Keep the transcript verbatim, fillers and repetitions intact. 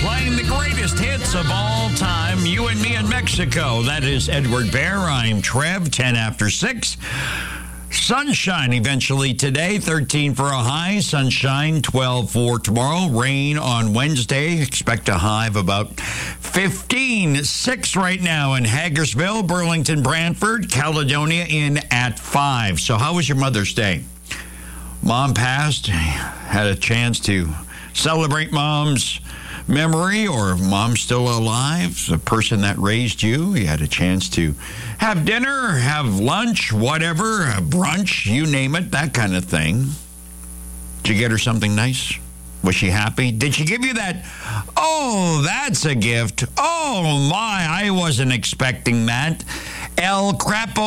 playing the greatest hits of all time. You and Me in Mexico. That is Edward Bear. I'm Trev, ten after six. Sunshine eventually today, thirteen for a high. Sunshine, twelve for tomorrow. Rain on Wednesday. Expect a high of about fifteen. six right now in Hagersville, Burlington, Brantford, Caledonia in at five. So how was your Mother's Day? Mom passed. Had a chance to celebrate Mom's memory, or Mom's still alive, the person that raised you. You had a chance to have dinner, have lunch, whatever, a brunch, you name it, that kind of thing. Did you get her something nice? Was she happy? Did she give you that, oh, that's a gift. Oh, my, I wasn't expecting that. El Crapo